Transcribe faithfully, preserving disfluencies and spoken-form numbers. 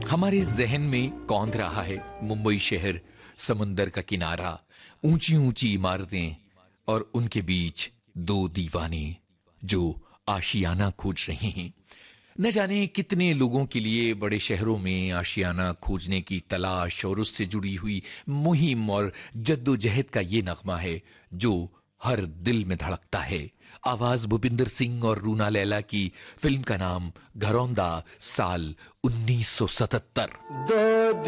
हमारे जहन में कौंध रहा है मुंबई शहर, समंदर का किनारा, ऊंची ऊंची इमारतें और उनके बीच दो दीवाने जो आशियाना खोज रहे हैं। न जाने कितने लोगों के लिए बड़े शहरों में आशियाना खोजने की तलाश और उससे जुड़ी हुई मुहिम और जद्दोजहद का ये नगमा है जो हर दिल में धड़कता है। आवाज भूपिंदर सिंह और रूना लैला की। फिल्म का नाम घरौंदा, साल उन्नीस सौ सतहत्तर।